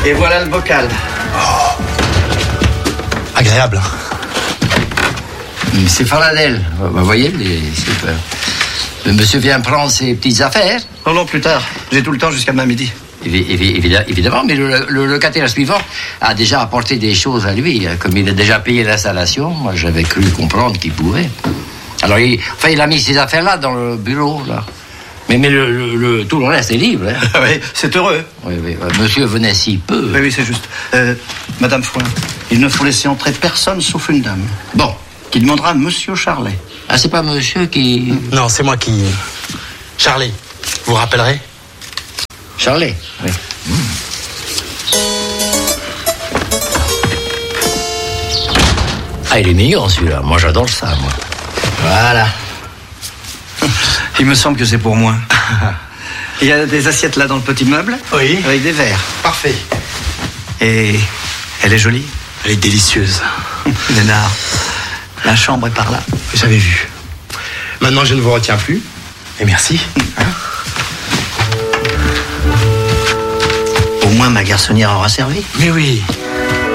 Et voilà le bocal. Oh. Agréable. C'est Faradel. Vous voyez, le monsieur vient prendre ses petites affaires. Oh non, plus tard. J'ai tout le temps jusqu'à demain midi. Évidemment, mais le locataire suivant a déjà apporté des choses à lui. Comme il a déjà payé l'installation, moi j'avais cru comprendre qu'il pouvait. Alors il a mis ses affaires là, dans le bureau, là. Mais tout le reste est libre. Hein. Oui, c'est heureux. Oui, monsieur venait si peu. Oui, c'est juste. Madame Fouin, il ne faut laisser entrer personne sauf une dame. Bon. Qui demandera Monsieur Charlet. Ah, c'est pas monsieur qui... Non, c'est moi qui... Charlet, vous rappellerez? Charlet, oui. Ah, il est mignon celui-là. Moi, j'adore ça, moi. Voilà. Il me semble que c'est pour moi. Il y a des assiettes là dans le petit meuble. Oui. Avec des verres. Parfait. Et elle est jolie. Elle est délicieuse. Lénard, la chambre est par là. J'avais vu. Maintenant, je ne vous retiens plus. Et merci. Au moins, ma garçonnière aura servi. Mais oui.